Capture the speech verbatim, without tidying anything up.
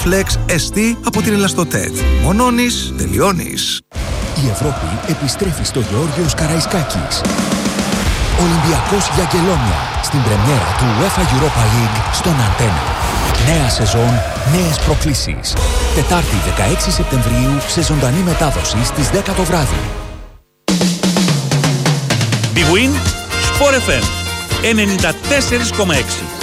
Flex ες τι από την Ελαστοτέτ. Μονώνεις, τελειώνεις. Η Ευρώπη επιστρέφει στο Γεώργιος Καραϊσκάκης. Ολυμπιακός για Αγγελόνια στην πρεμιέρα του UEFA Europa League στον Αντένα. Νέα σεζόν, νέες προκλήσεις. Τετάρτη δεκαέξι Σεπτεμβρίου σε ζωντανή μετάδοση στις δέκα το βράδυ. Big Win, Sport εφ εμ ενενήντα τέσσερα κόμμα έξι.